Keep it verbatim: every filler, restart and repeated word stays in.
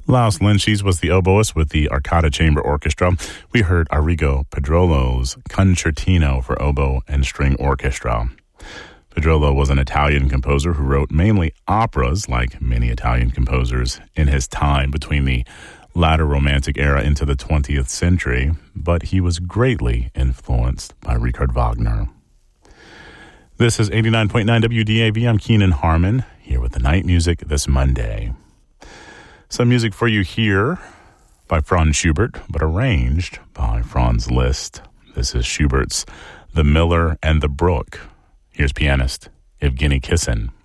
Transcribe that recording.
Laos Lynchies was the oboist with the Arcata Chamber Orchestra. We heard Arrigo Pedrolo's Concertino for oboe and string orchestra. Pedrolo was an Italian composer who wrote mainly operas, like many Italian composers in his time between the latter Romantic era into the twentieth century, but he was greatly influenced by Richard Wagner. This is eighty-nine point nine W D A V. I'm Keenan Harmon, here with the night music this Monday. Some music for you here by Franz Schubert, but arranged by Franz Liszt. This is Schubert's The Miller and the Brook. Here's pianist Evgeny Kissin.